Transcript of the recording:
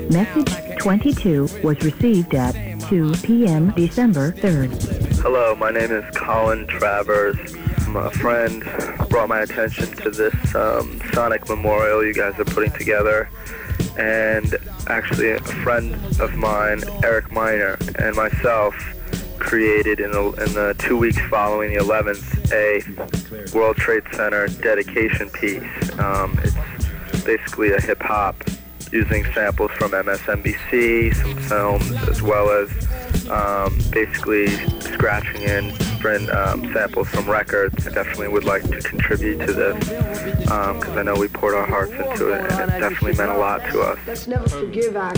Message 22 was received at 2 p.m. December 3rd. Hello, my name is Colin Travers. A friend brought my attention to this Sonic memorial you guys are putting together, and actually a friend of mine, Eric Miner, and myself created in the 2 weeks following the 11th a World Trade Center dedication piece. It's basically a hip-hop using samples from MSNBC, some films, as well as basically scratching in different samples from records. I definitely would like to contribute to this because I know we poured our hearts into it, and it definitely meant a lot to us. Let's never forgive our